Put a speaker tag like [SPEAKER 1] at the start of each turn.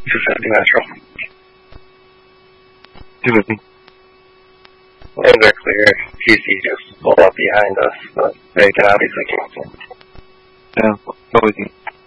[SPEAKER 1] 250 Metro.
[SPEAKER 2] 250.
[SPEAKER 1] Lanes are clear. TC just pulled up behind us, but they can obviously cancel.
[SPEAKER 2] Yeah, go with you.